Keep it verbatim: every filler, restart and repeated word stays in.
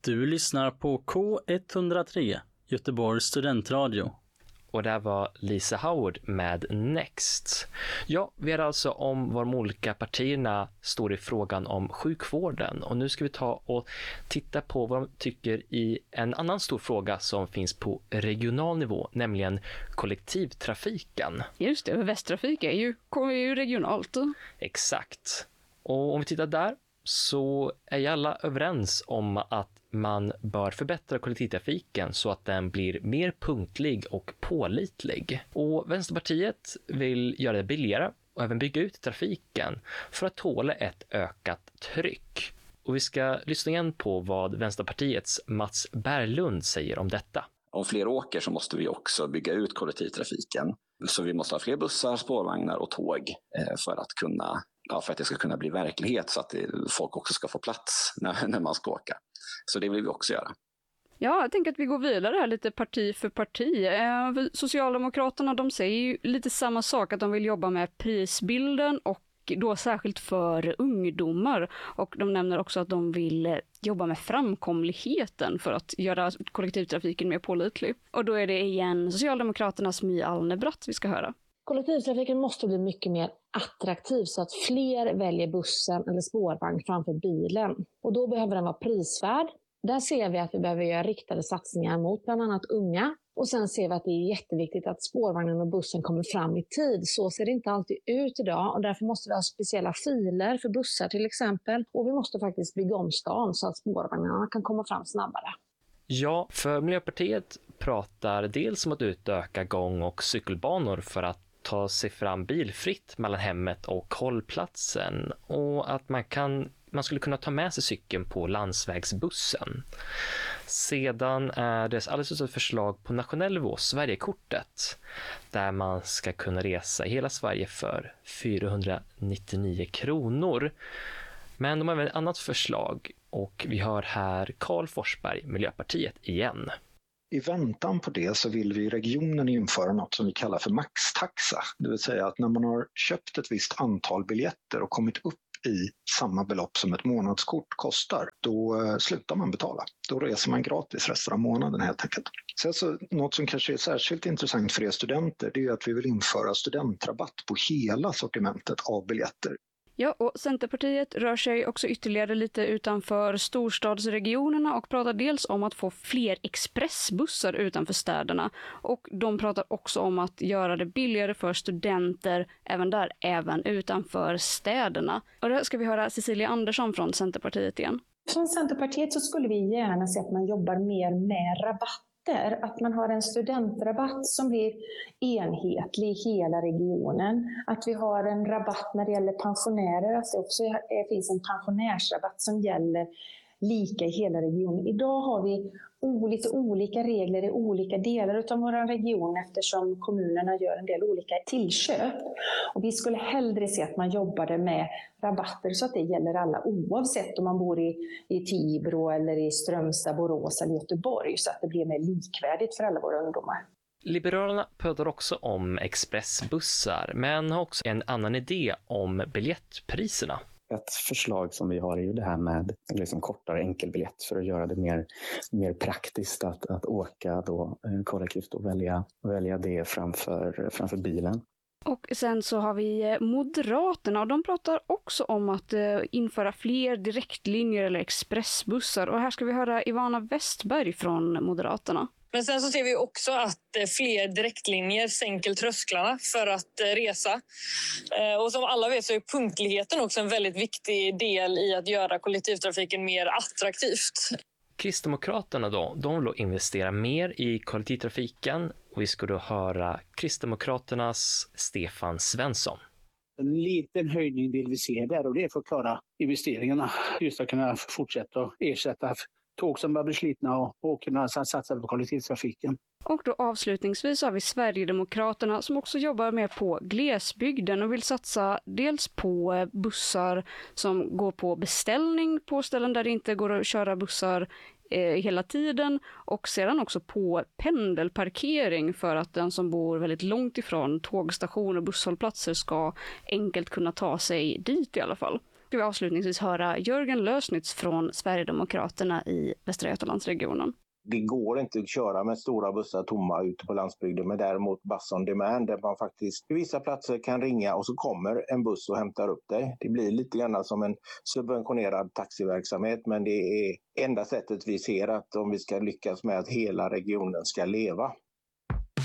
Du lyssnar på K ett noll tre, Göteborgs studentradio. Och där var Lisa Howard med Next. Ja, vi är alltså om var de olika partierna står i frågan om sjukvården. Och nu ska vi ta och titta på vad de tycker i en annan stor fråga som finns på regional nivå, nämligen kollektivtrafiken. Just det, Västtrafik är ju, är ju regionalt. Exakt. Och om vi tittar där så är ju alla överens om att man bör förbättra kollektivtrafiken så att den blir mer punktlig och pålitlig. Och Vänsterpartiet vill göra det billigare och även bygga ut trafiken för att tåla ett ökat tryck. Och vi ska lyssna igen på vad Vänsterpartiets Mats Berglund säger om detta. Om fler åker så måste vi också bygga ut kollektivtrafiken. Så vi måste ha fler bussar, spårvagnar och tåg för att kunna, ja, för att det ska kunna bli verklighet så att det, folk också ska få plats när, när man ska åka. Så det vill vi också göra. Ja, jag tänker att vi går vidare här lite parti för parti. Socialdemokraterna, de säger ju lite samma sak, att de vill jobba med prisbilden och då särskilt för ungdomar. Och de nämner också att de vill jobba med framkomligheten för att göra kollektivtrafiken mer pålitlig. Och då är det igen Socialdemokraternas My Alnebratt vi ska höra. Kollektivtrafiken måste bli mycket mer attraktiv så att fler väljer bussen eller spårvagn framför bilen. Och då behöver den vara prisvärd. Där ser vi att vi behöver göra riktade satsningar mot bland annat unga. Och sen ser vi att det är jätteviktigt att spårvagnen och bussen kommer fram i tid. Så ser det inte alltid ut idag och därför måste vi ha speciella filer för bussar till exempel. Och vi måste faktiskt bygga om stan så att spårvagnarna kan komma fram snabbare. Ja, för Miljöpartiet pratar dels om att utöka gång- och cykelbanor för att ta sig fram bilfritt mellan hemmet och hållplatsen och att man kan man skulle kunna ta med sig cykeln på landsvägsbussen. Sedan är det alldeles ett förslag på nationell nivå, Sverigekortet, där man ska kunna resa i hela Sverige för fyrahundranittionio kronor. Men de har även ett annat förslag och vi hör här Karl Forsberg, Miljöpartiet igen. I väntan på det så vill vi i regionen införa något som vi kallar för maxtaxa. Det vill säga att när man har köpt ett visst antal biljetter och kommit upp i samma belopp som ett månadskort kostar, då eh, slutar man betala. Då reser man gratis resten av månaden helt enkelt. Sen så, något som kanske är särskilt intressant för er studenter, det är att vi vill införa studentrabatt på hela sortimentet av biljetter. Ja, och Centerpartiet rör sig också ytterligare lite utanför storstadsregionerna och pratar dels om att få fler expressbussar utanför städerna. Och de pratar också om att göra det billigare för studenter, även där, även utanför städerna. Och där ska vi höra Cecilia Andersson från Centerpartiet igen. Från Centerpartiet så skulle vi gärna se att man jobbar mer med rabatt. Att man har en studentrabatt som blir enhetlig i hela regionen. Att vi har en rabatt när det gäller pensionärer. Att det också finns en pensionärsrabatt som gäller lika i hela regionen. Idag har vi lite olika regler i olika delar av vår region eftersom kommunerna gör en del olika tillköp. Och vi skulle hellre se att man jobbade med rabatter så att det gäller alla oavsett om man bor i, i Tibro eller i Strömstad, Borås eller Göteborg så att det blir mer likvärdigt för alla våra ungdomar. Liberalerna pratar också om expressbussar men har också en annan idé om biljettpriserna. Ett förslag som vi har är ju det här med liksom kortare enkelbiljett för att göra det mer, mer praktiskt att, att åka då, kollektivt och välja, välja det framför, framför bilen. Och sen så har vi Moderaterna och de pratar också om att uh, införa fler direktlinjer eller expressbussar. Och här ska vi höra Ivana Westberg från Moderaterna. Men sen så ser vi också att fler direktlinjer sänker trösklarna för att resa. Och som alla vet så är punktligheten också en väldigt viktig del i att göra kollektivtrafiken mer attraktivt. Kristdemokraterna då, de vill investera mer i kollektivtrafiken och vi ska då höra Kristdemokraternas Stefan Svensson. En liten höjning vill vi se där och det är för att klara investeringarna. Just att kunna fortsätta och ersätta tåg som börjar bli slitna och, och kunna satsa på kollektivtrafiken. Och då avslutningsvis har vi Sverigedemokraterna som också jobbar med på glesbygden och vill satsa dels på bussar som går på beställning på ställen där det inte går att köra bussar eh, hela tiden och sedan också på pendelparkering för att den som bor väldigt långt ifrån tågstationer och busshållplatser ska enkelt kunna ta sig dit i alla fall. Ska vi avslutningsvis höra Jörgen Lösnitz från Sverigedemokraterna i Västra Götalandsregionen. Det går inte att köra med stora bussar tomma ute på landsbygden, men däremot bus on demand där man faktiskt på vissa platser kan ringa och så kommer en buss och hämtar upp dig. Det blir lite grann som en subventionerad taxiverksamhet, men det är enda sättet vi ser att om vi ska lyckas med att hela regionen ska leva